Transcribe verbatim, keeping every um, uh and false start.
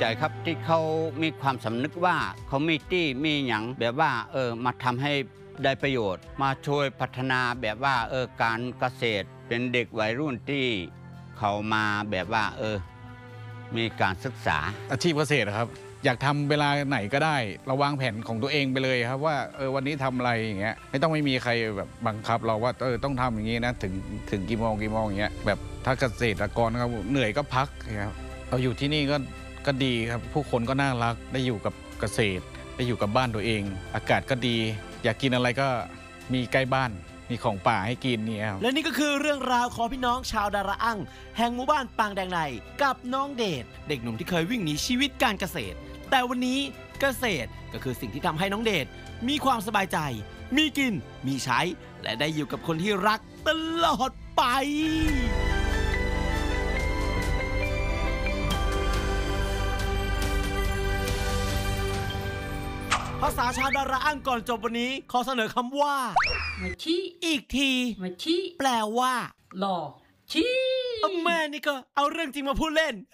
ใจครับที่เขามีความสำนึกว่าเขามีที่มีหยังแบบว่าเออมาทำให้ได้ประโยชน์ มาช่วยพัฒนาแบบว่าเออการเกษตรเป็นเด็กวัยรุ่นที่เขามาแบบว่าเออมีการศึกษาอาชีพเกษตรครับอยากทำเวลาไหนก็ได้เราวางแผนของตัวเองไปเลยครับว่าเออวันนี้ทำอะไรอย่างเงี้ยไม่ต้องไม่มีใครแบบบังคับเราว่าเออต้องทำอย่างงี้นะถึงถึงกี่โมงกี่โมงอย่างเงี้ยแบบถ้าเกษตรกรครับเหนื่อยก็พักครับเราอยู่ที่นี่ก็ก็ดีครับผู้คนก็น่ารักได้อยู่กับเกษตรได้อยู่กับบ้านตัวเองอากาศก็ดีอยากกินอะไรก็มีใกล้บ้านมีของป่าให้กินเนี่ยครับและนี่ก็คือเรื่องราวของพี่น้องชาวดาราอั่งแห่งหมู่บ้านปางแดงในกับน้องเดชเด็กหนุ่มที่เคยวิ่งหนีชีวิตการเกษตรแต่วันนี้เกษตรก็คือสิ่งที่ทำให้น้องเดชมีความสบายใจมีกินมีใช้และได้อยู่กับคนที่รักตลอดไปภาษาชาวดาราอั่งก่อนจบวันนี้ขอเสนอคำว่ามาชี้อีกทีมาชี้แปลว่าหล่อชี้แม่นี่ก็เอาเรื่องจริงมาพูดเล่น